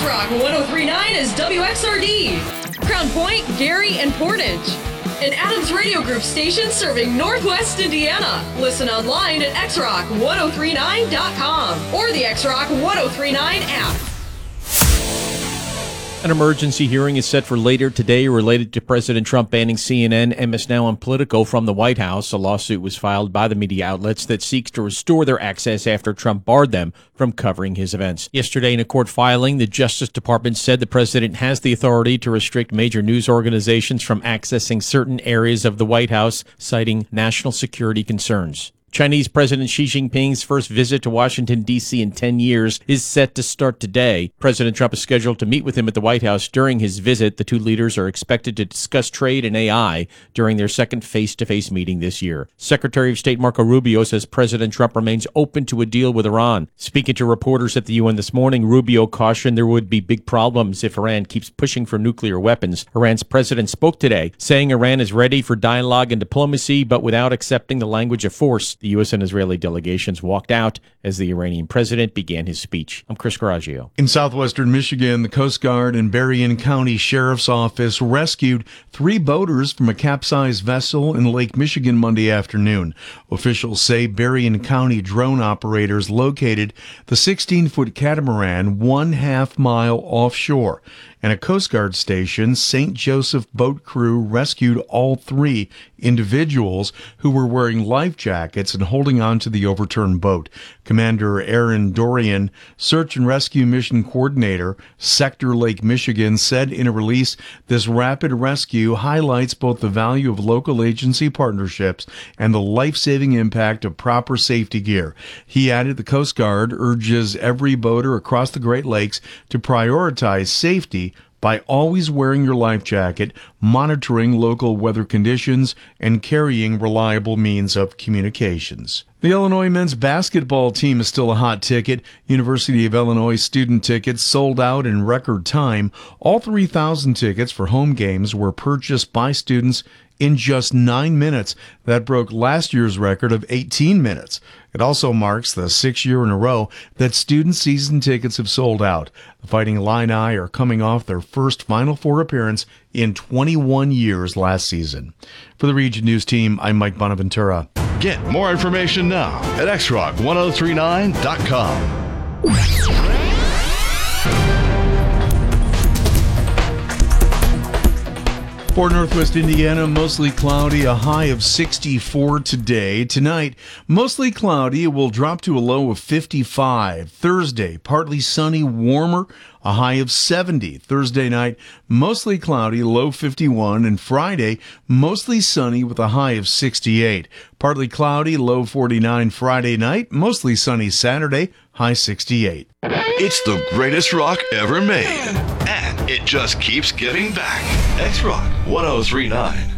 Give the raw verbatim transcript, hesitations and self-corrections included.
X-Rock one oh three point nine is W X R D, Crown Point, Gary, and Portage. An Adams Radio Group station serving Northwest Indiana. Listen online at x rock ten thirty-nine dot com or the X-Rock ten thirty-nine app. An emergency hearing is set for later today related to President Trump banning C N N, M S Now, and Politico from the White House. A lawsuit was filed by the media outlets that seeks to restore their access after Trump barred them from covering his events. Yesterday, in a court filing, the Justice Department said the president has the authority to restrict major news organizations from accessing certain areas of the White House, citing national security concerns. Chinese President Xi Jinping's first visit to Washington, D C in ten years is set to start today. President Trump is scheduled to meet with him at the White House during his visit. The two leaders are expected to discuss trade and A I during their second face-to-face meeting this year. Secretary of State Marco Rubio says President Trump remains open to a deal with Iran. Speaking to reporters at the U N this morning, Rubio cautioned there would be big problems if Iran keeps pushing for nuclear weapons. Iran's president spoke today, saying Iran is ready for dialogue and diplomacy, but without accepting the language of force. The U S and Israeli delegations walked out as the Iranian president began his speech. I'm Chris Garagio. In southwestern Michigan, the Coast Guard and Berrien County Sheriff's Office rescued three boaters from a capsized vessel in Lake Michigan Monday afternoon. Officials say Berrien County drone operators located the sixteen-foot catamaran one half mile offshore, and a Coast Guard station, Saint Joseph boat crew rescued all three individuals who were wearing life jackets and holding on to the overturned boat. Commander Aaron Dorian, Search and Rescue Mission Coordinator, Sector Lake Michigan, said in a release, this rapid rescue highlights both the value of local agency partnerships and the life-saving impact of proper safety gear. He added the Coast Guard urges every boater across the Great Lakes to prioritize safety by always wearing your life jacket, monitoring local weather conditions, and carrying reliable means of communications. The Illinois men's basketball team is still a hot ticket. University of Illinois student tickets sold out in record time. All three thousand tickets for home games were purchased by students in just nine minutes. That broke last year's record of eighteen minutes. It also marks the sixth year in a row that student season tickets have sold out. The Fighting Illini are coming off their first Final Four appearance in twenty-one years last season. For the Region News team, I'm Mike Bonaventura. Get more information now at x rock ten thirty-nine dot com. For Northwest Indiana, mostly cloudy, a high of sixty-four today. Tonight, mostly cloudy, it will drop to a low of fifty-five. Thursday, partly sunny, warmer, a high of seventy. Thursday night, mostly cloudy, low fifty-one. And Friday, mostly sunny with a high of sixty-eight. Partly cloudy, low forty-nine Friday night, mostly sunny Saturday, high sixty-eight. It's the greatest rock ever made, and it just keeps giving back. X-Rock ten thirty-nine.